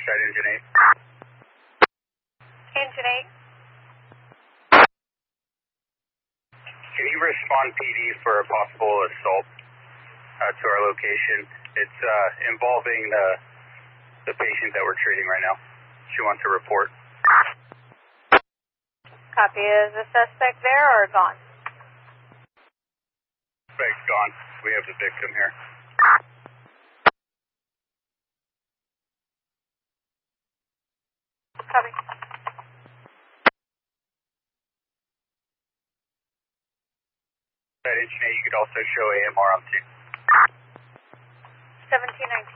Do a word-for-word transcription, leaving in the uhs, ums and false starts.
Side engine eight. Engine eight. Can you respond P D for a possible assault uh, to our location? It's uh, involving the, the patient that we're treating right now. She wants a report. Copy. Is the suspect there or gone? Suspect's gone. We have the victim here. Copy. Side engine eight, you could also show A M R on scene. seventeen nineteen.